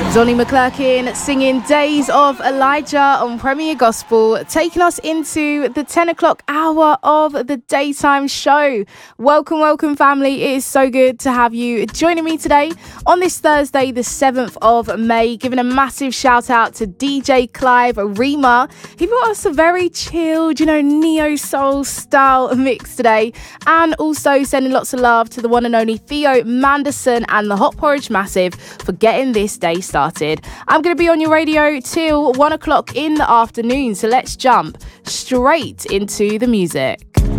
Donnie McClurkin singing Days of Elijah on Premier Gospel, taking us into the 10 o'clock hour of the daytime show. Welcome, family. It is so good to have you joining me today on this Thursday, the 7th of May. Giving a massive shout out to DJ Clive Rima. He brought us a very chilled, neo-soul style mix today. And also sending lots of love to the one and only Theo Manderson and the Hot Porridge Massive for getting this day started. I'm going to be on your radio till 1 o'clock in the afternoon, so let's jump straight into the music.